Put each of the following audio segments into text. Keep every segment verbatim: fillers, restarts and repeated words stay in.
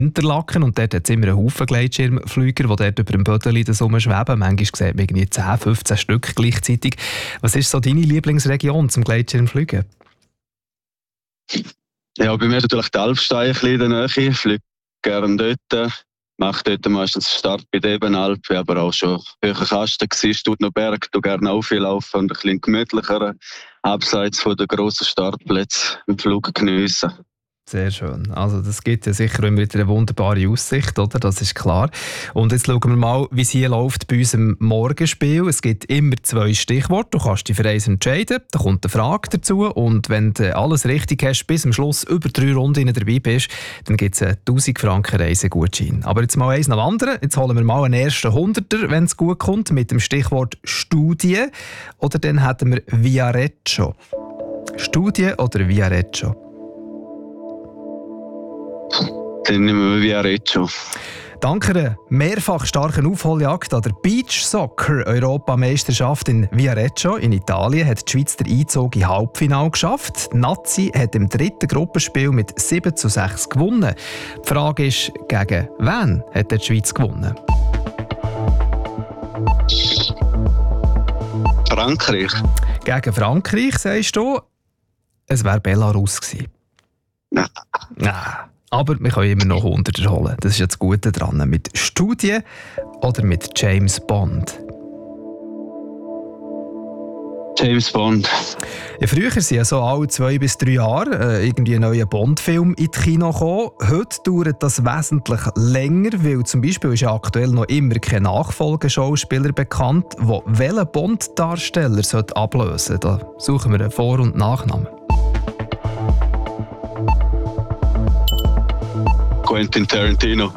Interlaken und dort hat es immer einen Haufen Gleitschirmflüger, die dort über dem Bödeli schweben. Manchmal sieht man irgendwie zehn, fünfzehn Stück gleichzeitig. Was ist so deine Lieblingsregion zum Gleitschirmfliegen? Ja, bei mir ist natürlich die Alpstein ein bisschen in der Nähe. Ich fliege gerne dort. Mache dort meistens Start bei der Ebenalp. Ich habe aber auch schon höher Kasten gewesen, Studnerberg. Ich gerne auch viel laufen und ein bisschen gemütlicher abseits von den grossen Startplätzen im Flug geniessen. Sehr schön. Also das gibt ja sicher immer wieder eine wunderbare Aussicht, oder? Das ist klar. Und jetzt schauen wir mal, wie es hier läuft bei unserem Morgenspiel. Es gibt immer zwei Stichworte. Du kannst dich für eins entscheiden. Da kommt eine Frage dazu. Und wenn du alles richtig hast, bis zum Schluss über drei Runden dabei bist, dann gibt es einen tausend Franken Reisegutschein. Aber jetzt mal eins nach dem anderen. Jetzt holen wir mal einen ersten Hunderter, wenn es gut kommt, mit dem Stichwort Studie. Oder dann hätten wir Viareggio. Studie oder Viareggio? Dann nehmen wir Viareggio. Dank einer mehrfach starken Aufholjagd an der Beach-Soccer-Europameisterschaft in Viareggio in Italien hat die Schweiz den Einzug in Halbfinale geschafft. Die Nazi hat im dritten Gruppenspiel mit sieben zu sechs gewonnen. Die Frage ist, gegen wen hat die Schweiz gewonnen? Frankreich. Gegen Frankreich, sagst du? Es wäre Belarus gewesen. Nein. Nein. Aber wir können immer noch hundert holen. Das ist ja das Gute dran. Mit Studie oder mit James Bond? James Bond. Ja, früher sind ja so alle zwei bis drei Jahre äh, irgendwie ein neuer Bond-Film in die Kino gekommen. Heute dauert das wesentlich länger, weil zum Beispiel ist ja aktuell noch immer kein Nachfolgeschauspieler bekannt, der welchen Bond-Darsteller ablösen sollte. Da suchen wir einen Vor- und Nachnamen. Quentin Tarantino.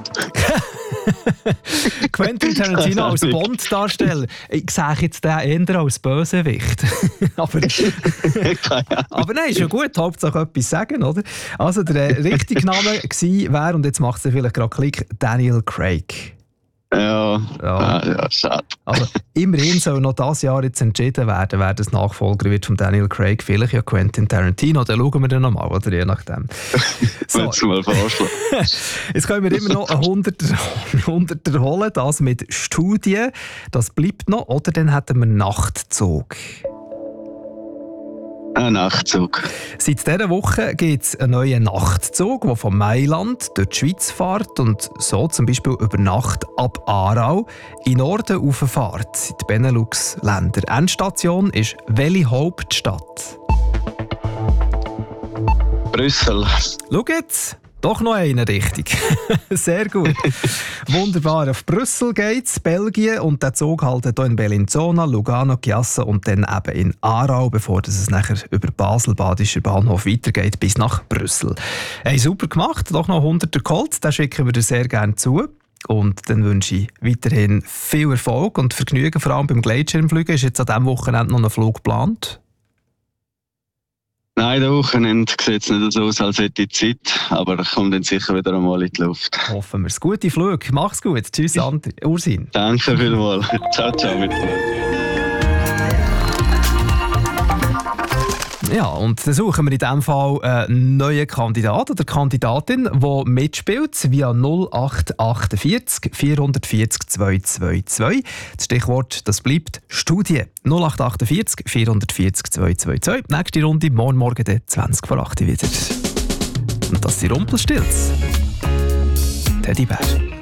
Quentin Tarantino als Bond-Darsteller. Ich sehe jetzt den eher als Bösewicht. aber, aber nein, ist ja gut. Hauptsache etwas sagen, oder? Also der richtige Name wäre, und jetzt macht es vielleicht gerade Klick, Daniel Craig. Ja, ja. ja, ja, schade. Also, immerhin soll noch dieses Jahr jetzt entschieden werden, wer das Nachfolger wird von Daniel Craig. Vielleicht ja Quentin Tarantino, dann schauen wir dann nochmal, oder je nachdem. So. Willst du mal vorschlagen? Jetzt können wir immer noch einen Hunderter, Hunderter holen, das mit Studie. Das bleibt noch, oder dann hätten wir Nachtzug. Ein Nachtzug. Seit dieser Woche gibt es einen neuen Nachtzug, der von Mailand durch die Schweiz fährt und so zum Beispiel über Nacht ab Aarau in Norden rauffährt, in die Benelux-Länder. Endstation ist welche Hauptstadt? Brüssel. Schau jetzt! Doch noch eine richtig. Sehr gut. Wunderbar. Auf Brüssel geht's, Belgien, und der Zug haltet hier in Bellinzona, Lugano, Chiasso und dann eben in Aarau, bevor es nachher über Basel-Badischer Bahnhof weitergeht bis nach Brüssel. Hey, super gemacht. Doch noch hunderter geholt. Den schicken wir dir sehr gerne zu. Und dann wünsche ich weiterhin viel Erfolg und Vergnügen, vor allem beim Gleitschirmfliegen. Ist jetzt an diesem Wochenende noch ein Flug geplant? Nein, der Wochenende sieht es nicht so aus, als hätte ich Zeit, aber ich komme dann sicher wieder einmal in die Luft. Hoffen wir es. Gute Flug. Mach's gut. Tschüss, André. Ursin. Danke vielmals. Ciao, ciao miteinander. Ja, und dann suchen wir in diesem Fall einen neuen Kandidat oder Kandidatin, die mitspielt via null acht acht vier vier vier vier zwei zwei zwei. Das Stichwort, das bleibt Studie. null acht acht vier vier vier zwei zwei zwei. Nächste Runde morgen Morgen zwanzig vor acht wieder. Und das sind Rumpelstilz. Teddybär.